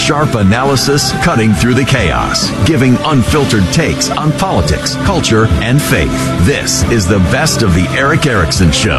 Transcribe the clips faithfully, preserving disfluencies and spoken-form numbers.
Sharp analysis cutting through the chaos, giving unfiltered takes on politics, culture, and faith. This is the best of the Erick Erickson Show.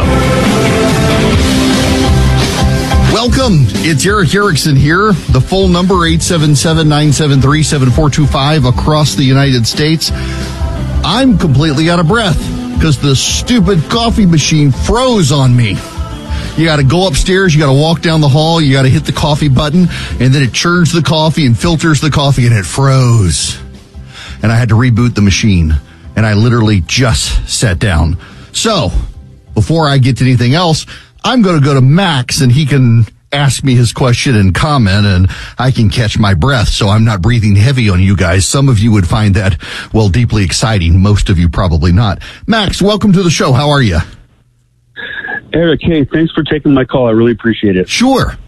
Welcome. It's Erick Erickson here. The full number, eight seven seven, nine seven three, seven four two five across the United States. I'm completely out of breath because the stupid coffee machine froze on me. You got to go upstairs, you got to walk down the hall, you got to hit the coffee button, and then it churns the coffee and filters the coffee, and it froze. And I had to reboot the machine, and I literally just sat down. So, before I get to anything else, I'm going to go to Max, and he can ask me his question and comment, and I can catch my breath so I'm not breathing heavy on you guys. Some of you would find that, well, deeply exciting. Most of you probably not. Max, welcome to the show. How are you? Eric, hey, thanks for taking my call. I really appreciate it. Sure.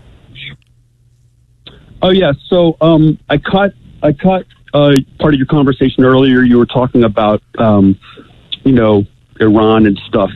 Oh, yeah, so um, I caught I caught uh, part of your conversation earlier. You were talking about, um, you know, Iran and stuff.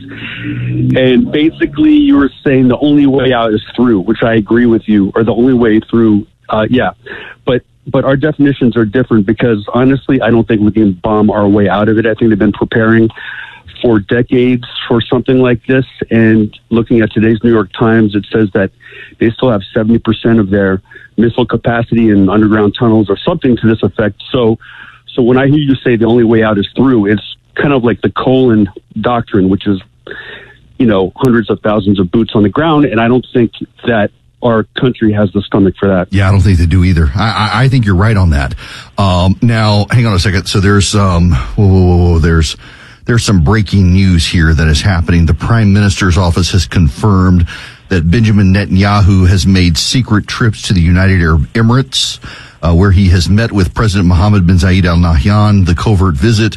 And basically you were saying the only way out is through, which I agree with you, or the only way through, uh, yeah. But but our definitions are different because, honestly, I don't think we can bomb our way out of it. I think they've been preparing for decades for something like this. And looking at today's New York Times, it says that they still have seventy percent of their missile capacity in underground tunnels or something to this effect. So, so when I hear you say the only way out is through, it's kind of like the Cohen doctrine, which is, you know, hundreds of thousands of boots on the ground. And I don't think that our country has the stomach for that. Yeah, I don't think they do either. I, I, I think you're right on that. Um, now, hang on a second. So there's, um, whoa, whoa, whoa, whoa, there's, there's some breaking news here that is happening. The Prime Minister's office has confirmed that Benjamin Netanyahu has made secret trips to the United Arab Emirates, uh, where he has met with President Mohammed bin Zayed Al Nahyan. The covert visit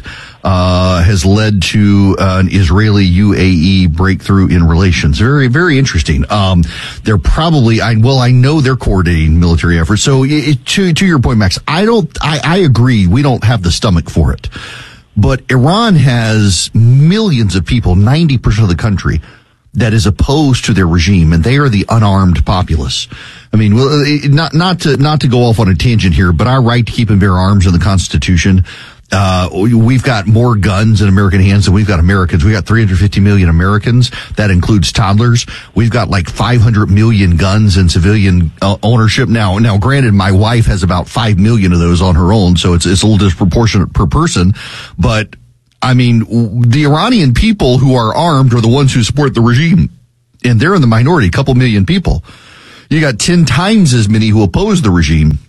uh has led to uh, an Israeli U A E breakthrough in relations. Very, very interesting. Um, they're probably, I well, I know they're coordinating military efforts. So it, to to your point, Max, I don't, I, I agree. We don't have the stomach for it. But Iran has millions of people, ninety percent of the country, that is opposed to their regime, and they are the unarmed populace. I mean, well, not not to not to go off on a tangent here, but our right to keep and bear arms in the Constitution. Uh, we've got more guns in American hands than we've got Americans. We've got three hundred fifty million Americans. That includes toddlers. We've got like five hundred million guns in civilian uh, ownership. Now, now, granted, my wife has about five million of those on her own, so it's, it's a little disproportionate per person. But, I mean, the Iranian people who are armed are the ones who support the regime. And they're in the minority, a couple million people. You got ten times as many who oppose the regime.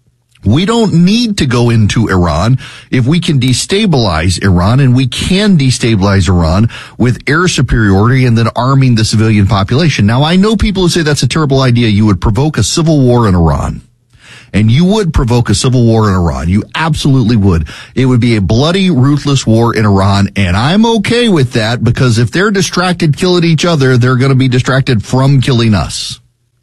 We don't need to go into Iran if we can destabilize Iran, and we can destabilize Iran with air superiority and then arming the civilian population. Now, I know people who say that's a terrible idea. You would provoke a civil war in Iran. And you would provoke a civil war in Iran. You absolutely would. It would be a bloody, ruthless war in Iran, and I'm okay with that because if they're distracted killing each other, they're going to be distracted from killing us.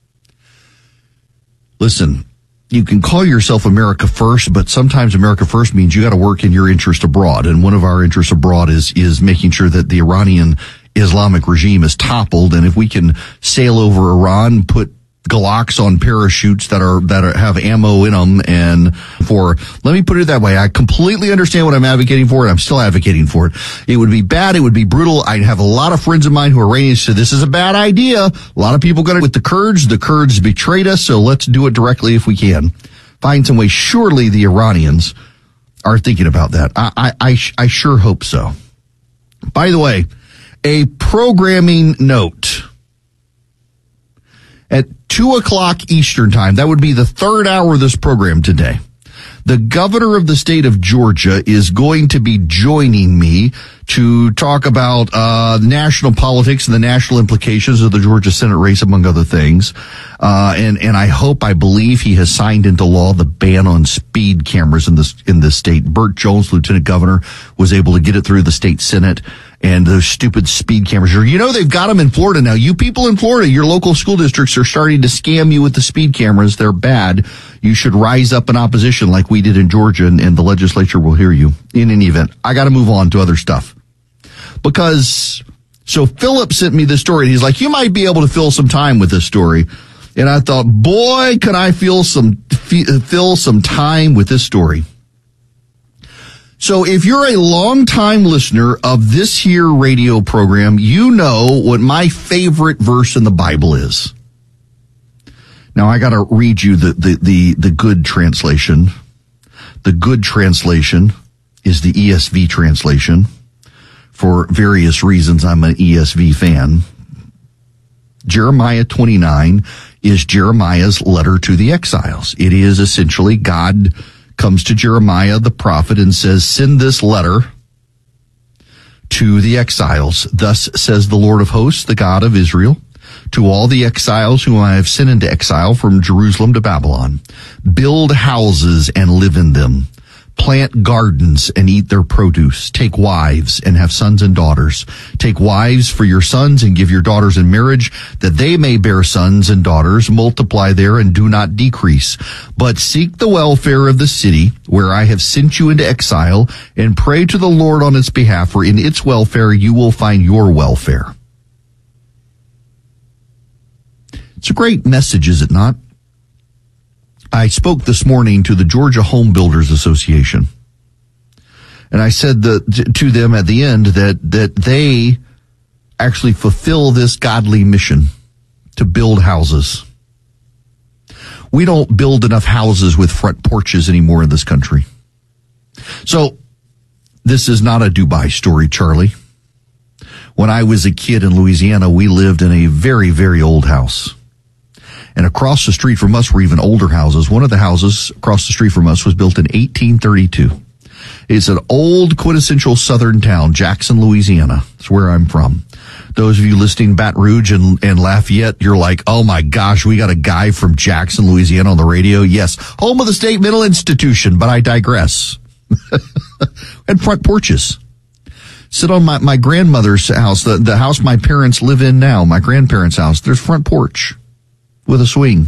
Listen. You can call yourself America First, but sometimes America First means you got to work in your interest abroad. And one of our interests abroad is, is making sure that the Iranian Islamic regime is toppled. And if we can sail over Iran, put Glocks on parachutes that are, that are, have ammo in them. And for, let me put it that way. I completely understand what I'm advocating for, and I'm still advocating for it. It would be bad. It would be brutal. I have a lot of friends of mine who are Iranians who say this is a bad idea. A lot of people got it with the Kurds. The Kurds betrayed us. So let's do it directly if we can. Find some way. Surely the Iranians are thinking about that. I, I, I, I sure hope so. By the way, a programming note. At two o'clock Eastern time, that would be the third hour of this program today, the governor of the state of Georgia is going to be joining me to talk about uh national politics and the national implications of the Georgia Senate race, among other things. Uh and and I hope, I believe he has signed into law the ban on speed cameras in this in this state. Burt Jones, lieutenant governor, was able to get it through the state Senate. And those stupid speed cameras, you know, they've got them in Florida now. You people in Florida, your local school districts are starting to scam you with the speed cameras. They're bad. You should rise up in opposition like we did in Georgia, and, and the legislature will hear you. In any event, I got to move on to other stuff. Because, so Philip sent me this story, and he's like, you might be able to fill some time with this story. And I thought, boy, can I fill some f- fill some time with this story. So if you're a longtime listener of this here radio program, you know what my favorite verse in the Bible is. Now I got to read you the, the, the, the good translation. The good translation is the E S V translation. For various reasons, I'm an E S V fan. Jeremiah twenty-nine is Jeremiah's letter to the exiles. It is essentially God comes to Jeremiah the prophet and says, send this letter to the exiles. Thus says the Lord of hosts, the God of Israel, to all the exiles whom I have sent into exile from Jerusalem to Babylon. Build houses and live in them. Plant gardens and eat their produce. Take wives and have sons and daughters. Take wives for your sons and give your daughters in marriage, that they may bear sons and daughters. Multiply there and do not decrease. But seek the welfare of the city where I have sent you into exile, and pray to the Lord on its behalf, for in its welfare you will find your welfare. It's a great message, is it not? I spoke this morning to the Georgia Home Builders Association, and I said the, to them at the end that, that they actually fulfill this godly mission to build houses. We don't build enough houses with front porches anymore in this country. So this is not a Dubai story, Charlie. When I was a kid in Louisiana, we lived in a very, very old house. And across the street from us were even older houses. One of the houses across the street from us was built in eighteen thirty-two. It's an old quintessential southern town, Jackson, Louisiana. That's where I'm from. Those of you listening Baton Rouge and, and Lafayette, you're like, oh my gosh, we got a guy from Jackson, Louisiana on the radio. Yes, home of the State Mental Institution, but I digress. And front porches. Sit on my, my grandmother's house, the, the house my parents live in now, my grandparents' house. There's front porch with a swing.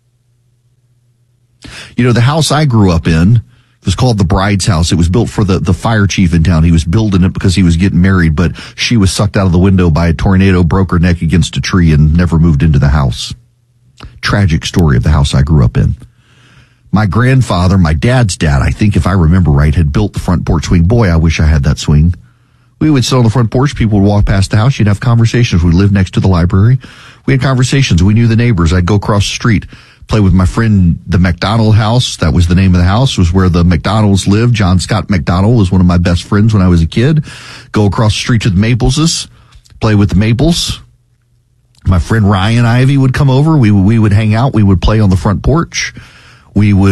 You know, the house I grew up in was called the Bride's House. It was built for the, the fire chief in town. He was building it because he was getting married, but she was sucked out of the window by a tornado, broke her neck against a tree, and never moved into the house. Tragic story of the house I grew up in. My grandfather, my dad's dad, I think if I remember right, had built the front porch swing. Boy, I wish I had that swing. We would sit on the front porch. People would walk past the house. You'd have conversations. We lived next to the library. We had conversations. We knew the neighbors. I'd go across the street, play with my friend, the McDonald house. That was the name of the house, was where the McDonalds lived. John Scott McDonald was one of my best friends when I was a kid. Go across the street to the Mapleses, play with the Maples. My friend Ryan Ivy would come over. We, we would hang out. We would play on the front porch. We would